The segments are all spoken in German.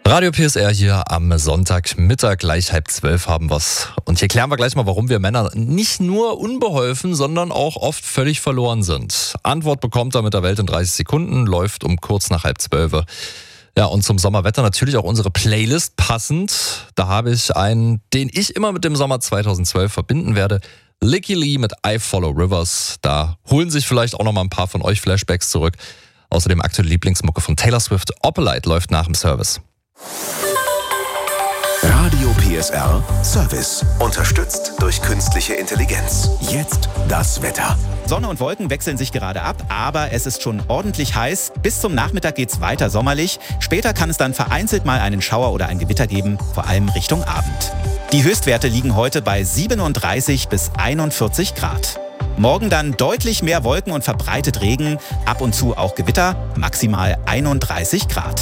Radio PSR hier am Sonntagmittag, gleich 11:30 haben wir's. Und hier klären wir gleich mal, warum wir Männer nicht nur unbeholfen, sondern auch oft völlig verloren sind. Antwort bekommt er mit der Welt in 30 Sekunden, läuft um kurz nach 11:30. Ja, und zum Sommerwetter natürlich auch unsere Playlist passend. Da habe ich einen, den ich immer mit dem Sommer 2012 verbinden werde. Licky Lee mit I Follow Rivers. Da holen sich vielleicht auch noch mal ein paar von euch Flashbacks zurück. Außerdem aktuelle Lieblingsmucke von Taylor Swift, Opalite, läuft nach dem Service. Radio PSR Service. Unterstützt durch künstliche Intelligenz. Jetzt das Wetter. Sonne und Wolken wechseln sich gerade ab, aber es ist schon ordentlich heiß. Bis zum Nachmittag geht's weiter sommerlich. Später kann es dann vereinzelt mal einen Schauer oder ein Gewitter geben, vor allem Richtung Abend. Die Höchstwerte liegen heute bei 37 bis 41 Grad. Morgen dann deutlich mehr Wolken und verbreitet Regen, ab und zu auch Gewitter, maximal 31 Grad.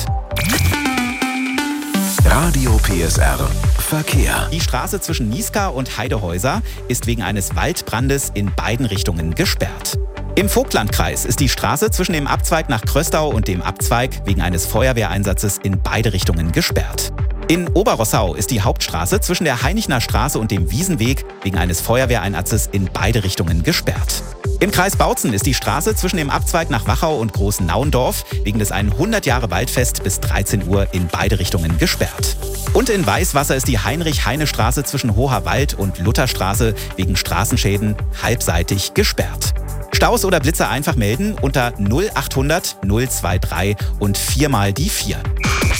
Radio PSR Verkehr. Die Straße zwischen Niescar und Heidehäuser ist wegen eines Waldbrandes in beiden Richtungen gesperrt. Im Vogtlandkreis ist die Straße zwischen dem Abzweig nach Kröstau und dem Abzweig wegen eines Feuerwehreinsatzes in beide Richtungen gesperrt. In Oberrossau ist die Hauptstraße zwischen der Hainichner Straße und dem Wiesenweg wegen eines Feuerwehreinsatzes in beide Richtungen gesperrt. Im Kreis Bautzen ist die Straße zwischen dem Abzweig nach Wachau und Großennauendorf wegen des 100-Jahre-Waldfest bis 13 Uhr in beide Richtungen gesperrt. Und in Weißwasser ist die Heinrich-Heine-Straße zwischen Hoherwald und Lutherstraße wegen Straßenschäden halbseitig gesperrt. Staus oder Blitzer einfach melden unter 0800 023 und 4 mal die 4.